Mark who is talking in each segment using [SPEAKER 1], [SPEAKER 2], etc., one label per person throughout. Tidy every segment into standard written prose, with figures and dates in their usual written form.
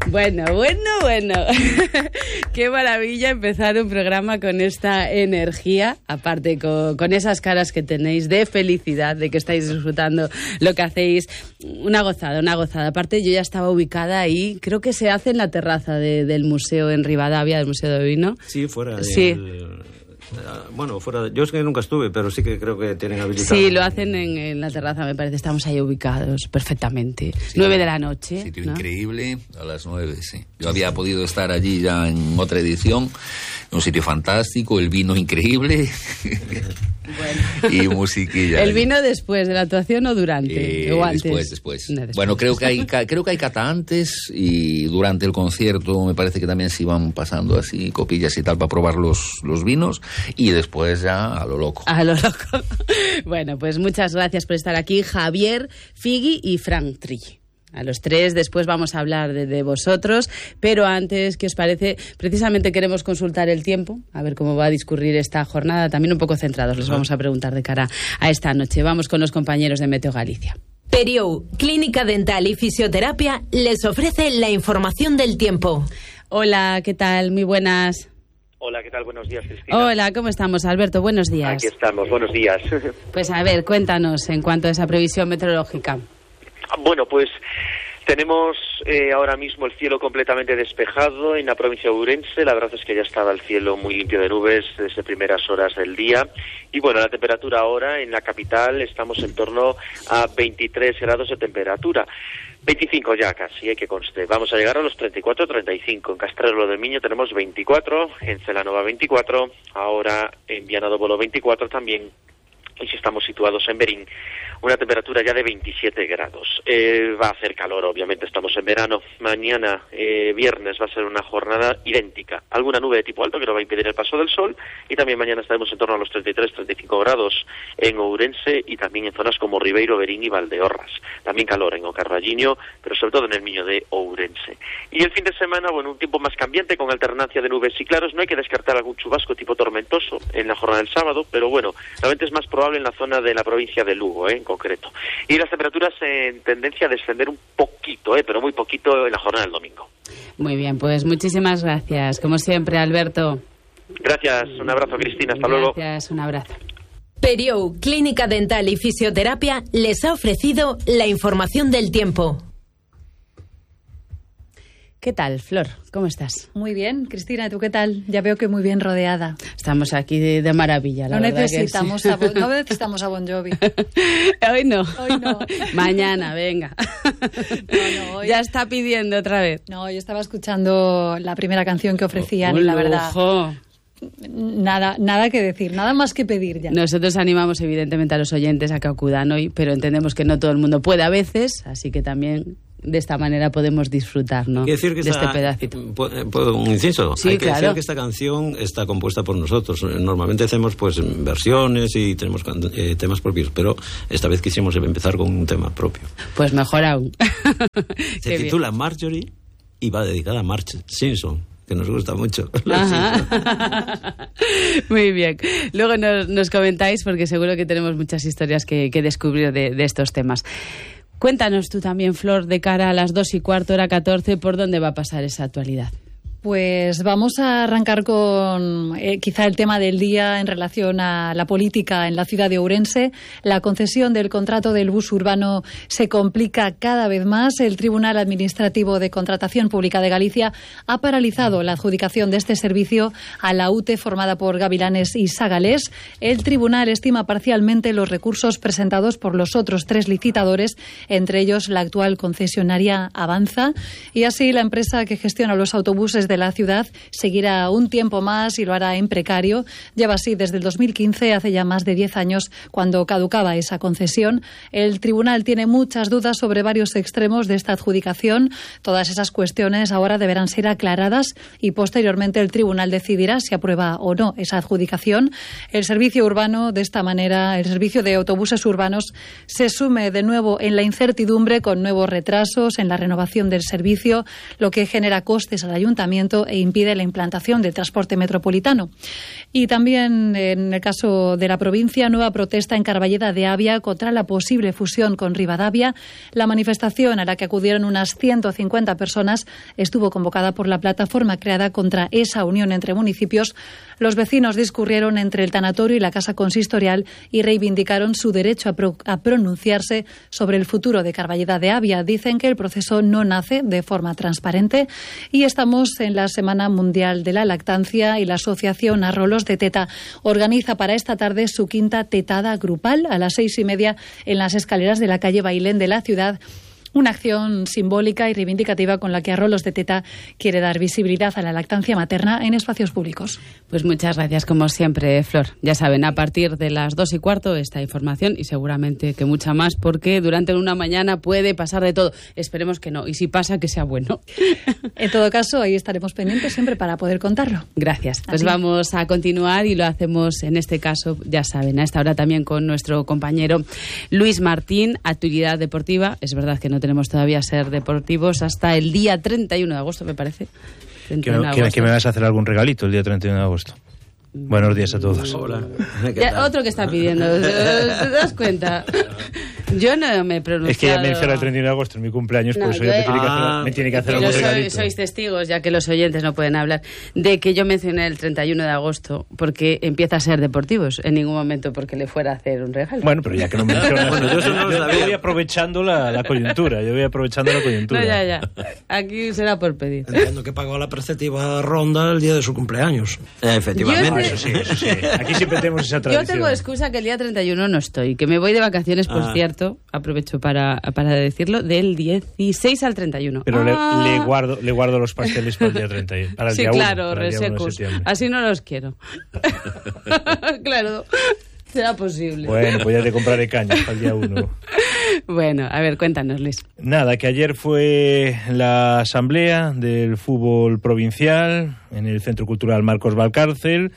[SPEAKER 1] Bueno. Qué maravilla empezar un programa con esta energía, aparte con esas caras que tenéis de felicidad, de que estáis disfrutando lo que hacéis. Una gozada. Aparte, yo ya estaba ubicada ahí, creo que se hace en la terraza del museo en Rivadavia, del Museo de Ovino.
[SPEAKER 2] Sí, fuera.
[SPEAKER 1] Sí.
[SPEAKER 2] Fuera. Yo es que nunca estuve, pero sí que creo que tienen habilitado.
[SPEAKER 1] Sí, lo hacen en la terraza, me parece. Estamos ahí ubicados perfectamente. Sí, 9 de la noche.
[SPEAKER 3] Sitio
[SPEAKER 1] ¿no?
[SPEAKER 3] increíble, a las 9, sí. Yo había podido estar allí ya en otra edición. Un sitio fantástico, el vino increíble. Bueno. Y musiquilla.
[SPEAKER 1] ¿El vino después de la actuación o durante? ¿O antes?
[SPEAKER 3] Después. No, después. Bueno, creo que hay cata antes y durante el concierto me parece que también se iban pasando así copillas y tal para probar los vinos y después ya a lo loco.
[SPEAKER 1] A lo loco. Bueno, pues muchas gracias por estar aquí, Javier, Figui y Frank Trilli. A los tres después vamos a hablar de vosotros, pero antes, ¿qué os parece? Precisamente queremos consultar el tiempo, a ver cómo va a discurrir esta jornada, también un poco centrados, les vamos a preguntar de cara a esta noche. Vamos con los compañeros de Meteo Galicia.
[SPEAKER 4] Periou, Clínica Dental y Fisioterapia, les ofrece la información del tiempo.
[SPEAKER 1] Hola, ¿qué tal? Muy buenas.
[SPEAKER 5] Hola, ¿qué tal? Buenos días, Cristina.
[SPEAKER 1] Hola, ¿cómo estamos? Alberto, buenos días.
[SPEAKER 5] Aquí estamos, buenos días.
[SPEAKER 1] Pues a ver, cuéntanos en cuanto a esa previsión meteorológica.
[SPEAKER 5] Bueno, pues tenemos ahora mismo el cielo completamente despejado en la provincia de Ourense. La verdad es que ya estaba el cielo muy limpio de nubes desde primeras horas del día. Y bueno, la temperatura ahora en la capital estamos en torno a 23 grados de temperatura. 25 ya casi, que conste. Vamos a llegar a los 34, 35. En Castrelo del Miño tenemos 24, en Celanova 24, ahora en Viana do Bolo 24 también. Y si estamos situados en Berín, una temperatura ya de 27 grados. Va a hacer calor, obviamente, estamos en verano. Mañana, viernes, va a ser una jornada idéntica. Alguna nube de tipo alto que no va a impedir el paso del sol. Y también mañana estaremos en torno a los 33, 35 grados en Ourense y también en zonas como Ribeiro, Berín y Valdeorras. También calor en Ocarralliño, pero sobre todo en el Miño de Ourense. Y el fin de semana, bueno, un tiempo más cambiante con alternancia de nubes y claros. No hay que descartar algún chubasco tipo tormentoso en la jornada del sábado, pero bueno, realmente es más probable en la zona de la provincia de Lugo, en concreto. Y las temperaturas en tendencia a descender un poquito, pero muy poquito en la jornada del domingo.
[SPEAKER 1] Muy bien, pues muchísimas gracias. Como siempre, Alberto.
[SPEAKER 5] Gracias, un abrazo, Cristina, hasta luego.
[SPEAKER 1] Gracias, un abrazo.
[SPEAKER 4] Periou, Clínica Dental y Fisioterapia, les ha ofrecido la información del tiempo.
[SPEAKER 1] ¿Qué tal, Flor? ¿Cómo estás?
[SPEAKER 6] Muy bien, Cristina, ¿tú qué tal? Ya veo que muy bien rodeada.
[SPEAKER 1] Estamos aquí de maravilla, la verdad.
[SPEAKER 6] Necesitamos
[SPEAKER 1] que sí.
[SPEAKER 6] No necesitamos a Bon Jovi.
[SPEAKER 1] Hoy no.
[SPEAKER 6] Hoy no.
[SPEAKER 1] Mañana, venga.
[SPEAKER 6] No, hoy...
[SPEAKER 1] Ya está pidiendo otra vez.
[SPEAKER 6] No, yo estaba escuchando la primera canción que ofrecían y la verdad... Nada que decir, nada más que pedir ya.
[SPEAKER 1] Nosotros animamos evidentemente a los oyentes a que acudan hoy, pero entendemos que no todo el mundo puede a veces, así que también de esta manera podemos disfrutar, ¿no?
[SPEAKER 2] Hay que decir que
[SPEAKER 1] de este pedacito.
[SPEAKER 2] ¿Puedo un inciso?
[SPEAKER 1] Sí,
[SPEAKER 2] hay que
[SPEAKER 1] claro.
[SPEAKER 2] decir que esta canción está compuesta por nosotros. Normalmente hacemos pues versiones y tenemos temas propios, pero esta vez quisimos empezar con un tema propio.
[SPEAKER 1] Pues mejor aún.
[SPEAKER 2] Se titula Marjorie y va dedicada a Marge Simpson, que nos gusta mucho.
[SPEAKER 1] Muy bien. Luego nos comentáis, porque seguro que tenemos muchas historias que descubrir de estos temas. Cuéntanos tú también, Flor, de cara a las 2:15, hora 14, ¿por dónde va a pasar esa actualidad?
[SPEAKER 6] Pues vamos a arrancar con quizá el tema del día en relación a la política en la ciudad de Ourense. La concesión del contrato del bus urbano se complica cada vez más. El Tribunal Administrativo de Contratación Pública de Galicia ha paralizado la adjudicación de este servicio a la UTE formada por Gavilanes y Sagalés. El tribunal estima parcialmente los recursos presentados por los otros 3 licitadores, entre ellos la actual concesionaria Avanza, y así la empresa que gestiona los autobuses de la ciudad seguirá un tiempo más y lo hará en precario. Lleva así desde el 2015, hace ya más de 10 años, cuando caducaba esa concesión. El tribunal tiene muchas dudas sobre varios extremos de esta adjudicación. Todas esas cuestiones ahora deberán ser aclaradas y posteriormente el tribunal decidirá si aprueba o no esa adjudicación. El servicio urbano, de esta manera, el servicio de autobuses urbanos se sume de nuevo en la incertidumbre con nuevos retrasos en la renovación del servicio, lo que genera costes al ayuntamiento funcionamiento e impide la implantación del transporte metropolitano. Y también, en el caso de la provincia, nueva protesta en Carballeda de Avia contra la posible fusión con Rivadavia. La manifestación, a la que acudieron unas 150 personas, estuvo convocada por la plataforma creada contra esa unión entre municipios. Los vecinos discurrieron entre el tanatorio y la casa consistorial y reivindicaron su derecho a pronunciarse sobre el futuro de Carballeda de Avia. Dicen que el proceso no nace de forma transparente. Y estamos en la Semana Mundial de la Lactancia y la Asociación Arrolos de Teta organiza para esta tarde su quinta tetada grupal a las 6:30 en las escaleras de la calle Bailén de la ciudad. Una acción simbólica y reivindicativa con la que Arrolos de Teta quiere dar visibilidad a la lactancia materna en espacios públicos.
[SPEAKER 1] Pues muchas gracias, como siempre, Flor. Ya saben, a partir de las 2:15 esta información y seguramente que mucha más, porque durante una mañana puede pasar de todo. Esperemos que no, y si pasa, que sea bueno.
[SPEAKER 6] En todo caso, ahí estaremos pendientes siempre para poder contarlo.
[SPEAKER 1] Gracias. Pues vamos a continuar y lo hacemos en este caso, ya saben, a esta hora también con nuestro compañero Luis Martín, actividad deportiva. Es verdad que no tenemos todavía ser deportivos hasta el día 31 de agosto, me parece.
[SPEAKER 7] Que me vas a hacer algún regalito el día 31 de agosto. Buenos días a todos.
[SPEAKER 2] Hola.
[SPEAKER 1] Ya, otro que está pidiendo. ¿Te das cuenta? Yo no me he pronunciado.
[SPEAKER 7] Es que ya me dijeron el 31 de agosto, es mi cumpleaños, por eso me tiene que hacer algún regalito.
[SPEAKER 1] Sois testigos, ya que los oyentes no pueden hablar, de que yo mencioné el 31 de agosto porque empieza a ser deportivos, en ningún momento porque le fuera a hacer un regalo.
[SPEAKER 7] Bueno, pero ya que no mencionas, yo voy aprovechando la coyuntura. No,
[SPEAKER 1] ya. Aquí será por pedir.
[SPEAKER 8] Entiendo que pagó la perceptiva ronda el día de su cumpleaños.
[SPEAKER 2] Efectivamente.
[SPEAKER 7] Eso sí. Aquí siempre tenemos esa tradición.
[SPEAKER 1] Yo tengo excusa que el día 31 no estoy, que me voy de vacaciones, por cierto, aprovecho para decirlo, del 16 al 31.
[SPEAKER 7] Pero le guardo los pasteles para el día 31. Para el
[SPEAKER 1] sí,
[SPEAKER 7] día
[SPEAKER 1] claro,
[SPEAKER 7] 1,
[SPEAKER 1] resecos. Así no los quiero. Claro, será posible.
[SPEAKER 7] Bueno, pues ya te compraré cañas para el día 1.
[SPEAKER 1] Bueno, a ver, cuéntanos, Luis.
[SPEAKER 7] Nada, que ayer fue la asamblea del fútbol provincial en el Centro Cultural Marcos Valcárcel,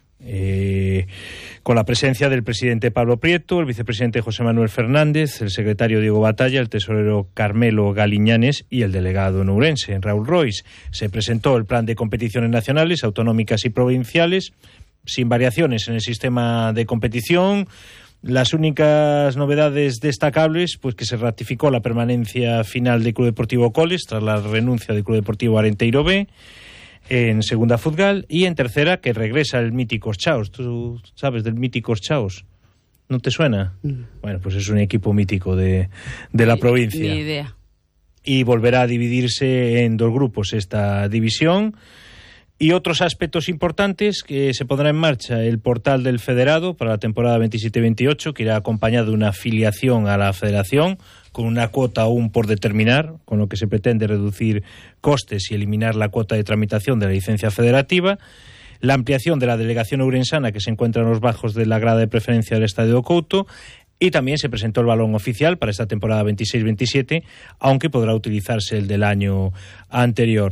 [SPEAKER 7] con la presencia del presidente Pablo Prieto, el vicepresidente José Manuel Fernández, el secretario Diego Batalla, el tesorero Carmelo Galiñanes y el delegado en Ourense, Raúl Rois. Se presentó el plan de competiciones nacionales, autonómicas y provinciales, sin variaciones en el sistema de competición. Las únicas novedades destacables, pues que se ratificó la permanencia final del Club Deportivo Coles tras la renuncia del Club Deportivo Arenteiro B en segunda Futgal, y en tercera que regresa el mítico Chaos. ¿Tú sabes del mítico Chaos? ¿No te suena? Bueno, pues es un equipo mítico de la provincia.
[SPEAKER 1] Ni idea.
[SPEAKER 7] Y volverá a dividirse en 2 grupos esta división. Y otros aspectos importantes, que se pondrá en marcha el portal del federado para la temporada 27-28, que irá acompañado de una afiliación a la federación, con una cuota aún por determinar, con lo que se pretende reducir costes y eliminar la cuota de tramitación de la licencia federativa. La ampliación de la delegación ourensana, que se encuentra en los bajos de la grada de preferencia del Estadio do Couto. Y también se presentó el balón oficial para esta temporada 26-27, aunque podrá utilizarse el del año anterior.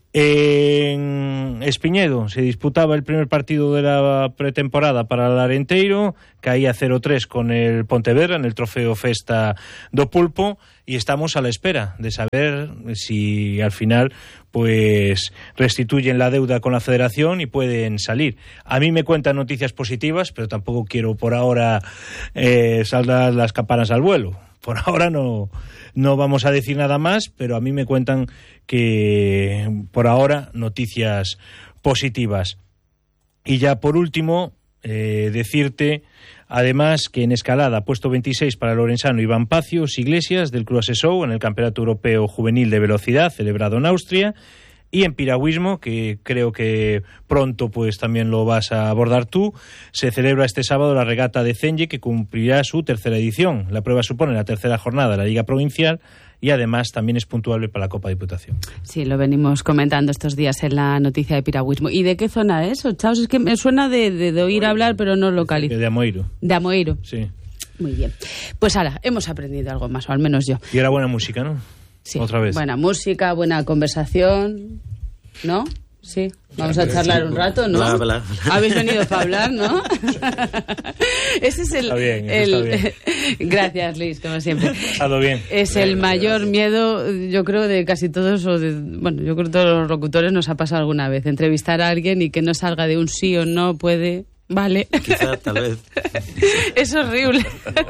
[SPEAKER 7] En Espiñedo se disputaba el primer partido de la pretemporada para el Arenteiro, caía 0-3 con el Pontevedra en el trofeo Festa do Pulpo, y estamos a la espera de saber si al final pues restituyen la deuda con la federación y pueden salir. A mí me cuentan noticias positivas, pero tampoco quiero por ahora saldar las campanas al vuelo. Por ahora no vamos a decir nada más, pero a mí me cuentan que por ahora noticias positivas. Y ya por último, decirte además que en escalada, puesto 26 para el orensano Iván Pacios Iglesias del Club Asesou en el Campeonato Europeo Juvenil de Velocidad celebrado en Austria. Y en piragüismo, que creo que pronto pues también lo vas a abordar tú, se celebra este sábado la regata de Cenlle, que cumplirá su 3ª edición. La prueba supone la 3ª jornada de la Liga Provincial y además también es puntuable para la Copa Diputación. Sí, lo venimos comentando estos días en la noticia de piragüismo. ¿Y de qué zona es? Chaos, es que me suena de oír hablar, pero no localizo. De Amoeiro. De Amoeiro. Sí. Muy bien. Pues ahora, hemos aprendido algo más, o al menos yo. Y era buena música, ¿no? Sí. Otra vez. Buena música, buena conversación, ¿no?
[SPEAKER 1] Sí, vamos a charlar un rato, ¿no?
[SPEAKER 2] Bla.
[SPEAKER 1] Habéis venido para hablar, ¿no? Ese es
[SPEAKER 7] Está bien.
[SPEAKER 1] Gracias, Luis, como siempre.
[SPEAKER 7] Todo bien.
[SPEAKER 1] Es el mayor miedo, yo creo, de casi todos, yo creo que todos los locutores nos ha pasado alguna vez, entrevistar a alguien y que no salga de un sí o no, puede, vale.
[SPEAKER 2] Quizá, tal vez.
[SPEAKER 1] Es horrible.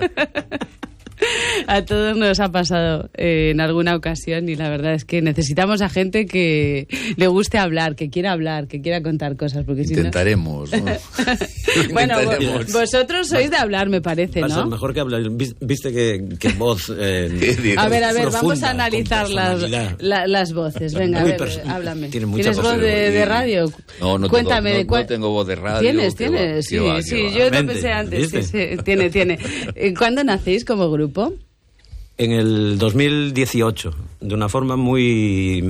[SPEAKER 1] A todos nos ha pasado en alguna ocasión y la verdad es que necesitamos a gente que le guste hablar, que quiera contar cosas, porque si
[SPEAKER 3] Intentaremos, ¿no?
[SPEAKER 1] Bueno, vosotros sois de hablar, me parece,
[SPEAKER 2] Va a ser
[SPEAKER 1] ¿no?
[SPEAKER 2] mejor que hablar. Viste que voz.
[SPEAKER 1] A ver,
[SPEAKER 2] profunda,
[SPEAKER 1] vamos a analizar
[SPEAKER 2] con personalidad.
[SPEAKER 1] las voces. Venga,
[SPEAKER 2] Muy
[SPEAKER 1] a ver, háblame.
[SPEAKER 2] tiene mucha
[SPEAKER 1] ¿Tienes voz
[SPEAKER 2] personalidad.
[SPEAKER 1] de radio?
[SPEAKER 3] No,
[SPEAKER 1] Cuéntame.
[SPEAKER 3] no tengo voz de radio.
[SPEAKER 1] ¿Tienes?
[SPEAKER 3] que va,
[SPEAKER 1] Sí,
[SPEAKER 3] que va,
[SPEAKER 1] sí,
[SPEAKER 3] que va.
[SPEAKER 1] yo lo
[SPEAKER 2] Mente,
[SPEAKER 1] pensé antes.
[SPEAKER 2] ¿viste?
[SPEAKER 1] Sí, tiene. ¿Cuándo nacéis como grupo?
[SPEAKER 2] En el 2018, de una forma muy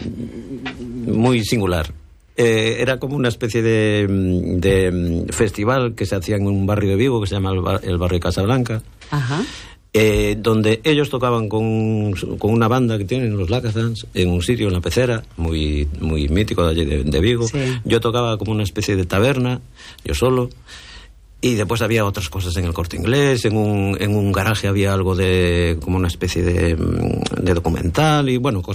[SPEAKER 2] singular. Era como una especie de festival que se hacía en un barrio de Vigo que se llama el barrio Casablanca.
[SPEAKER 1] Ajá.
[SPEAKER 2] Donde ellos tocaban con una banda que tienen, los Lacazans, en un sitio en la Pecera, muy mítico de allí de Vigo.
[SPEAKER 1] Sí.
[SPEAKER 2] Yo tocaba como una especie de taberna, yo solo. Y después había otras cosas en el Corte Inglés, en un garaje había algo de como una especie de documental y bueno,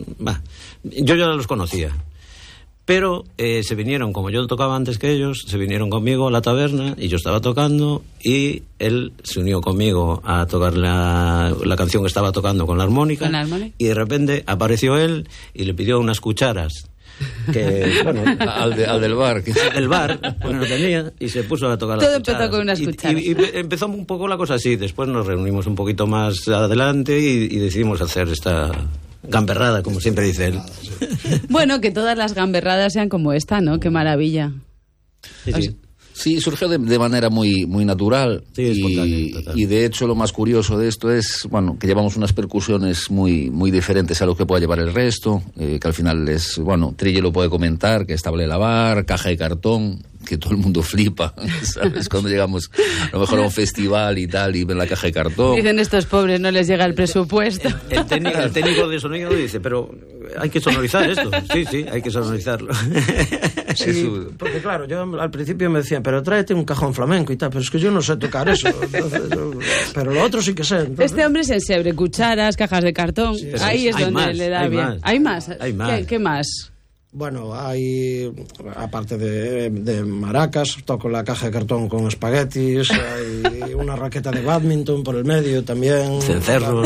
[SPEAKER 2] yo ya los conocía. Pero se vinieron, como yo tocaba antes que ellos, se vinieron conmigo a la taberna y yo estaba tocando y él se unió conmigo a tocar la canción que estaba tocando con la armónica.
[SPEAKER 1] ¿Con la armónica?
[SPEAKER 2] Y de repente apareció él y le pidió unas cucharas. Que, bueno,
[SPEAKER 3] al del bar.
[SPEAKER 2] El bar, pues no tenía, y se puso a tocar
[SPEAKER 1] Todo
[SPEAKER 2] las
[SPEAKER 1] empezó
[SPEAKER 2] cucharas.
[SPEAKER 1] con unas cucharas.
[SPEAKER 2] Y empezó un poco la cosa así. Después nos reunimos un poquito más adelante y decidimos hacer esta gamberrada, como siempre dice él.
[SPEAKER 1] Bueno, que todas las gamberradas sean como esta, ¿no? Qué maravilla.
[SPEAKER 2] Sí.
[SPEAKER 3] Sí, surgió de manera muy natural.
[SPEAKER 2] Sí, espontáneo, total.
[SPEAKER 3] Y de hecho lo más curioso de esto es, bueno, que llevamos unas percusiones muy diferentes a lo que pueda llevar el resto, que al final es, bueno, Trille lo puede comentar, que es tabla de lavar, caja de cartón, que todo el mundo flipa, ¿sabes? Cuando llegamos a lo mejor a un festival y tal y ven la caja de cartón.
[SPEAKER 1] Dicen estos pobres, no les llega el presupuesto.
[SPEAKER 2] El técnico de sonido dice, pero hay que sonorizar esto. Sí, hay que sonorizarlo.
[SPEAKER 8] Sí, porque claro, yo al principio me decían, pero tráete un cajón flamenco y tal, pero es que yo no sé tocar eso. Entonces, pero lo otro sí que sé. Entonces...
[SPEAKER 1] Este hombre es ensebre, cucharas, cajas de cartón.
[SPEAKER 8] Sí,
[SPEAKER 1] ahí es
[SPEAKER 2] hay
[SPEAKER 1] donde
[SPEAKER 2] más,
[SPEAKER 1] le da
[SPEAKER 2] hay
[SPEAKER 1] bien.
[SPEAKER 2] más.
[SPEAKER 1] Hay más.
[SPEAKER 2] Hay más.
[SPEAKER 1] ¿Qué más?
[SPEAKER 8] Bueno, hay, aparte de maracas, toco la caja de cartón con espaguetis, hay una raqueta de badminton por el medio también.
[SPEAKER 2] Cencerros,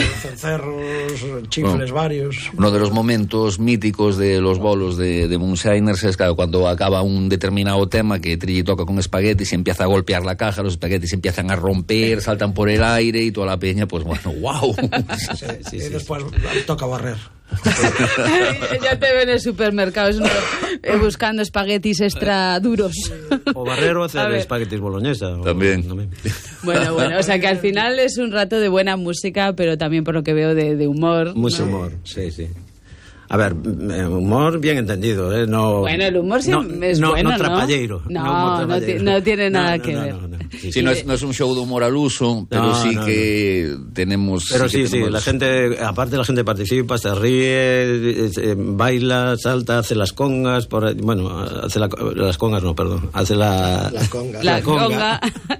[SPEAKER 8] chifles varios.
[SPEAKER 3] Uno de los momentos míticos de los bolos de Moonshiners es, claro, cuando acaba un determinado tema que Trilli toca con espaguetis y empieza a golpear la caja, los espaguetis empiezan a romper, saltan por el aire y toda la peña, pues bueno, wow.
[SPEAKER 8] Sí, y después toca barrer.
[SPEAKER 1] Ya te veo en el supermercado buscando espaguetis extra duros.
[SPEAKER 2] o barrer o hacer espaguetis boloñesa.
[SPEAKER 3] También.
[SPEAKER 1] Bueno, o sea que al final es un rato de buena música, pero también por lo que veo de humor.
[SPEAKER 2] Mucho humor, sí. A ver, humor bien entendido, ¿eh? No,
[SPEAKER 1] bueno, el humor sí es bueno,
[SPEAKER 2] no trapalleiro.
[SPEAKER 1] No tiene nada que ver.
[SPEAKER 3] Sí, no es un show de humor al uso, pero que tenemos...
[SPEAKER 2] Pero sí, la gente, aparte la gente participa, se ríe, baila, salta, hace las congas, hace las congas no, perdón, hace la conga.
[SPEAKER 1] La conga.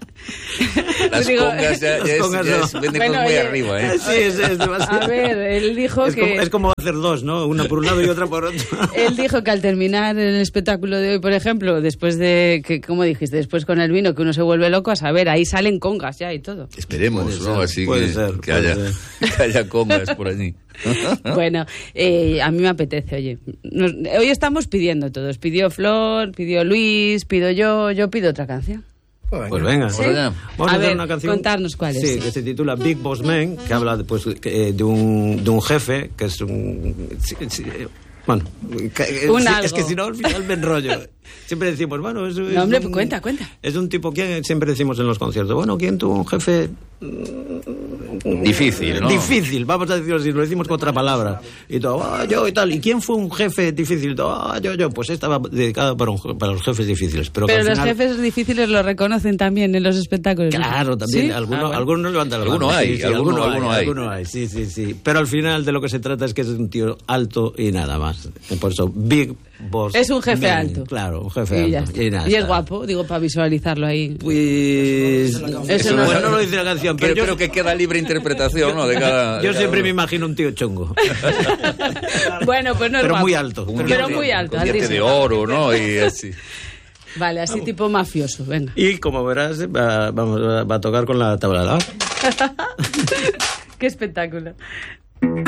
[SPEAKER 3] Las congas ya venden muy arriba, ¿eh?
[SPEAKER 2] Sí, es demasiado.
[SPEAKER 1] A ver, él dijo que...
[SPEAKER 2] Es como hacer dos, ¿no? Una por un lado y otra por otro.
[SPEAKER 1] Él dijo que al terminar el espectáculo de hoy, por ejemplo, después de, que como dijiste, después con el vino, que uno se vuelve loco, a saber, ahí salen congas ya y todo.
[SPEAKER 3] Esperemos, ¿no? Así que haya congas por allí.
[SPEAKER 1] Bueno, a mí me apetece, oye. Hoy estamos pidiendo todos. Pidió Flor, pidió Luis, pido yo pido otra canción.
[SPEAKER 2] Pues venga,
[SPEAKER 1] ¿Sí?
[SPEAKER 2] Vamos a hacer una canción.
[SPEAKER 1] Contarnos cuál es.
[SPEAKER 2] Sí, que se titula Big Boss Man, que habla de un jefe que es es que si no al final me enrollo. Siempre decimos, bueno, es
[SPEAKER 1] hombre, cuenta.
[SPEAKER 2] Es un tipo que siempre decimos en los conciertos, bueno, ¿quién tuvo un jefe
[SPEAKER 3] Difícil, ¿no?
[SPEAKER 2] Difícil, vamos a decirlo así, lo decimos con otra palabra. Y todo, yo y tal. ¿Y quién fue un jefe difícil? Y todo, yo. Pues estaba dedicado para los jefes difíciles. Pero
[SPEAKER 1] los
[SPEAKER 2] final...
[SPEAKER 1] jefes difíciles lo reconocen también en los espectáculos.
[SPEAKER 2] Claro, también.
[SPEAKER 1] ¿Sí?
[SPEAKER 2] Algunos no levantan la mano. Alguno hay. Sí. Pero al final de lo que se trata es que es un tío alto y nada más. Por eso, Big Boss.
[SPEAKER 1] Es un jefe
[SPEAKER 2] Man.
[SPEAKER 1] alto.
[SPEAKER 2] Claro, un jefe
[SPEAKER 1] y
[SPEAKER 2] alto.
[SPEAKER 1] Y es guapo, digo, para visualizarlo ahí.
[SPEAKER 2] Pues...
[SPEAKER 1] Eso
[SPEAKER 2] no lo dice la canción, pero
[SPEAKER 3] creo que queda libre interpretación, ¿no?
[SPEAKER 2] Yo siempre me imagino un tío chungo.
[SPEAKER 1] Bueno, pues no es
[SPEAKER 2] pero
[SPEAKER 1] guapo.
[SPEAKER 2] Muy alto.
[SPEAKER 1] Pero muy alto.
[SPEAKER 3] Con diente de oro, ¿no? Y así.
[SPEAKER 1] Vale, así tipo mafioso, venga.
[SPEAKER 2] Y como verás, va a tocar con la tabla de lavar.
[SPEAKER 1] Qué espectáculo.